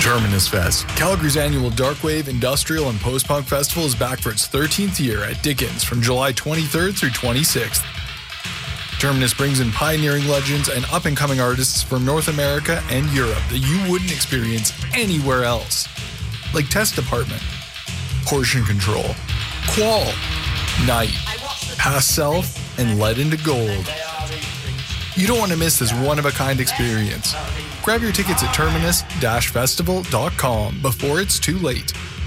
Terminus Fest, Calgary's annual darkwave, industrial, and post-punk festival is back for its 13th year at Dickens from July 23rd through 26th. Terminus brings in pioneering legends and up-and-coming artists from North America and Europe that you wouldn't experience anywhere else. Like Test Department, Portion Control, Qual, Night, Past Self, and Led into Gold. You don't want to miss this one-of-a-kind experience. Grab your tickets at terminus-festival.com before it's too late.